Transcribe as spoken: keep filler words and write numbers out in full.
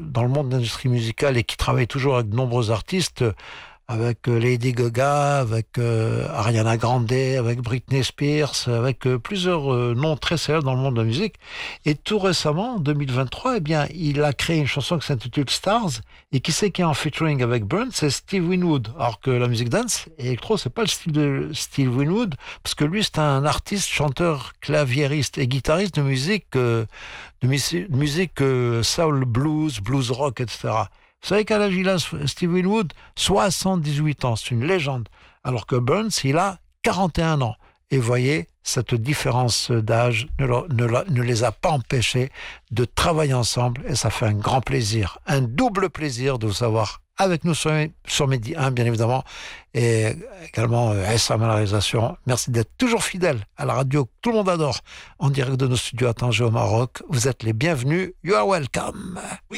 dans le monde de l'industrie musicale et qui travaille toujours avec de nombreux artistes, avec Lady Gaga, avec euh, Ariana Grande, avec Britney Spears, avec euh, plusieurs euh, noms très célèbres dans le monde de la musique. Et tout récemment, en deux mille vingt-trois, eh bien, il a créé une chanson qui s'intitule Stars. Et qui c'est qui est en featuring avec Burns? C'est Steve Winwood. Alors que la musique dance et électro, c'est pas le style de Steve Winwood, parce que lui, c'est un artiste, chanteur, claviériste et guitariste de musique, euh, de, mus- de musique euh, soul, blues, blues rock, et cetera. Vous savez quel âge il a, Steve Winwood? soixante-dix-huit ans, c'est une légende. Alors que Burns, il a quarante et un ans. Et voyez, cette différence d'âge ne, ne, ne les a pas empêchés de travailler ensemble. Et ça fait un grand plaisir, un double plaisir de vous savoir avec nous sur, sur Midi un, bien évidemment. Et également euh, S A M à la réalisation. Merci d'être toujours fidèles à la radio que tout le monde adore. En direct de nos studios à Tanger au Maroc. Vous êtes les bienvenus. You are welcome.